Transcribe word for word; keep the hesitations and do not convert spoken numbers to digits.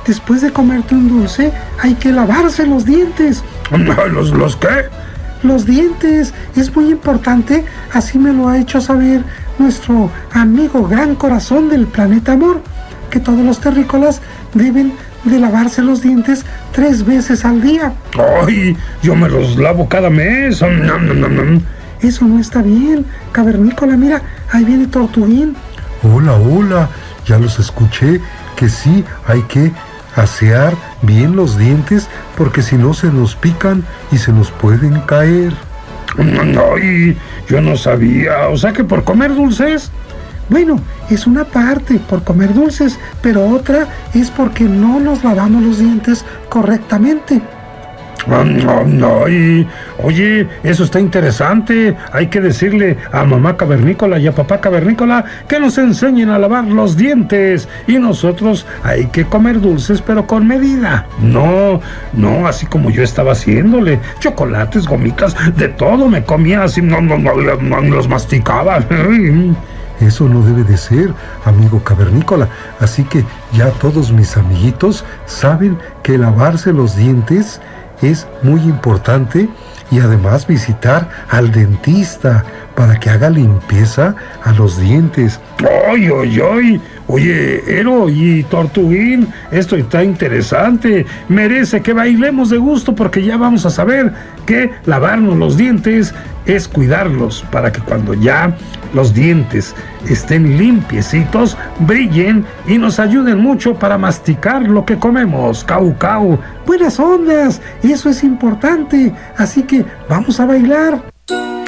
después de comerte un dulce, hay que lavarse los dientes. ¿Los, los qué? Los dientes, es muy importante, así me lo ha hecho saber nuestro amigo Gran Corazón del Planeta Amor, que todos los terrícolas deben de lavarse los dientes tres veces al día. ¡Ay! Yo me los lavo cada mes. Eso no está bien, cavernícola, mira, ahí viene Tortuguín. Hola, hola, ya los escuché, que sí hay que asear bien los dientes porque si no se nos pican y se nos pueden caer. Ay, yo no sabía, o sea que por comer dulces. Bueno, es una parte por comer dulces, pero otra es porque no nos lavamos los dientes correctamente. Ay, oye, eso está interesante. Hay que decirle a mamá cavernícola y a papá cavernícola que nos enseñen a lavar los dientes. Y nosotros hay que comer dulces, pero con medida. No, no, así como yo estaba haciéndole. Chocolates, gomitas, de todo me comía así, no, no, no, no los masticaba. Eso no debe de ser, amigo cavernícola. Así que ya todos mis amiguitos saben que lavarse los dientes es muy importante y además visitar al dentista para que haga limpieza a los dientes. ¡Ay, ay, ay! Oye, Ero y Tortuguín, esto está interesante. Merece que bailemos de gusto porque ya vamos a saber que lavarnos los dientes es cuidarlos para que cuando ya los dientes estén limpiecitos, brillen y nos ayuden mucho para masticar lo que comemos. ¡Cau, cau! Buenas ondas, eso es importante, así que vamos a bailar.